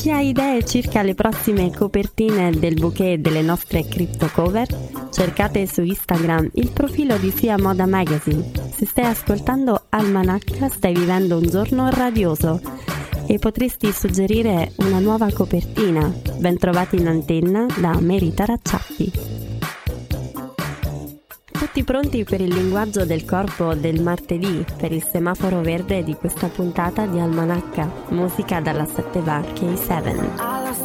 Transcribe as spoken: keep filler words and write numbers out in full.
Chi ha idee circa le prossime copertine del bouquet delle nostre crypto cover? Cercate su Instagram il profilo di Sia Moda Magazine. Se stai ascoltando Almanacca, stai vivendo un giorno radioso e potresti suggerire una nuova copertina. Bentrovati in antenna da Mary Taracciatti. Tutti pronti per il linguaggio del corpo del martedì, per il semaforo verde di questa puntata di Almanacca, musica dalla sette va K sette.